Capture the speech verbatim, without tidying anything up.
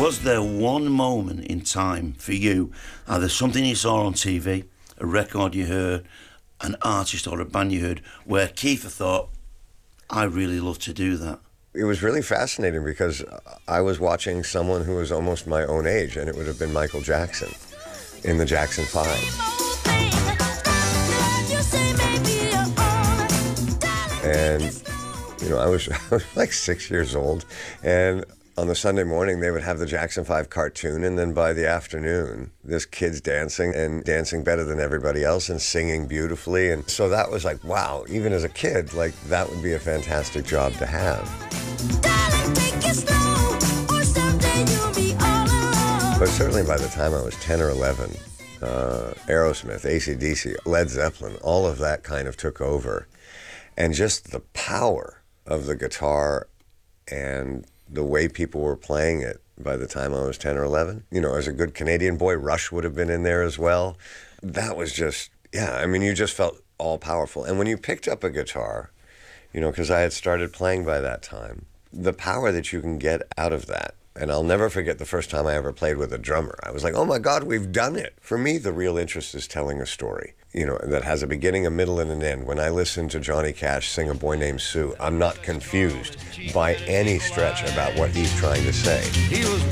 Was there one moment in time for you, either something you saw on T V, a record you heard, an artist or a band you heard, where Keith thought, I really love to do that? It was really fascinating because I was watching someone who was almost my own age, and it would have been Michael Jackson in the Jackson Five. And, you know, I was, I was like six years old, and on the Sunday morning, they would have the Jackson Five cartoon, and then by the afternoon, this kid's dancing and dancing better than everybody else and singing beautifully. And so that was like, wow, even as a kid, like that would be a fantastic job to have. But certainly by the time I was ten or eleven, uh, Aerosmith, A C D C, Led Zeppelin, all of that kind of took over. And just the power of the guitar and the way people were playing it by the time I was ten or eleven. You know, as a good Canadian boy, Rush would have been in there as well. That was just, yeah, I mean, you just felt all powerful. And when you picked up a guitar, you know, because I had started playing by that time, the power that you can get out of that. And I'll never forget the first time I ever played with a drummer. I was like, oh my God, we've done it. For me, the real interest is telling a story, you know, that has a beginning, a middle, and an end. When I listen to Johnny Cash sing A Boy Named Sue, I'm not confused by any stretch about what he's trying to say. He was